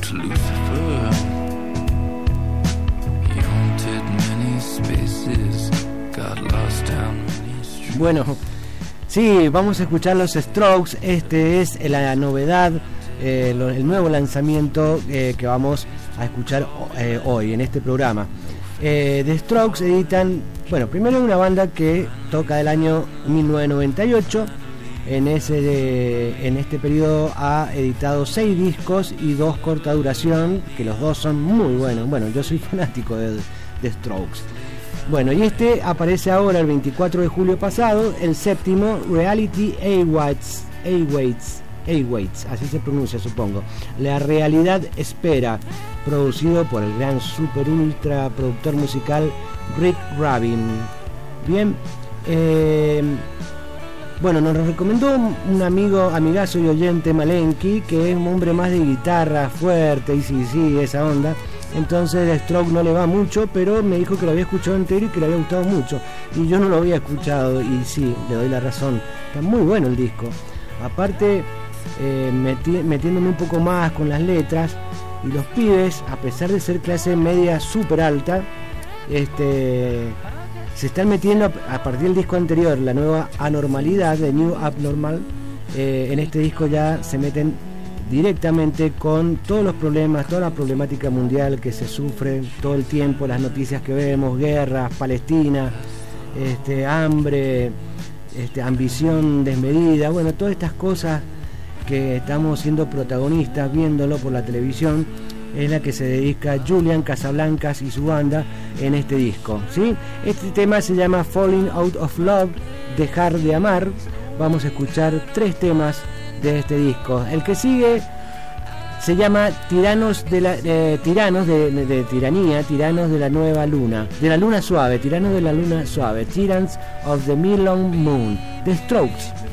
to Lucifer. He haunted many spaces, got lost down many streets. Bueno, sí, vamos a escuchar los Strokes. Este es la novedad, el nuevo lanzamiento que vamos a escuchar hoy en este programa. The Strokes editan, bueno, primero una banda que toca del año 1998. En este periodo ha editado 6 discos y 2 corta duración, que los dos son muy buenos. Bueno, yo soy fanático de Strokes. Bueno, y este aparece ahora el 24 de julio pasado, el séptimo, Reality Awaits, así se pronuncia, supongo. La realidad espera, producido por el gran super ultra productor musical Rick Rubin. Bien, bueno, nos lo recomendó un amigazo y oyente, Malenki, que es un hombre más de guitarra fuerte y sí, esa onda. Entonces The Stroke no le va mucho, pero me dijo que lo había escuchado entero y que le había gustado mucho. Y yo no lo había escuchado y sí, le doy la razón. Está muy bueno el disco. Aparte, metiéndome un poco más con las letras, y los pibes, a pesar de ser clase media súper alta, se están metiendo a partir del disco anterior, la nueva anormalidad, de New Abnormal. En este disco ya se meten directamente con todos los problemas, toda la problemática mundial que se sufre todo el tiempo, las noticias que vemos, guerras, Palestina, hambre, ambición desmedida, bueno, todas estas cosas que estamos siendo protagonistas viéndolo por la televisión, es la que se dedica Julian Casablancas y su banda en este disco, ¿sí? Este tema se llama Falling Out of Love, Dejar de Amar. Vamos a escuchar 3 temas de este disco. El que sigue se llama Tiranos de Tiranía, Tiranos de la Nueva Luna, de la Luna Suave, Tiranos de la Luna Suave, Tyrants of the Million Moon, The Strokes.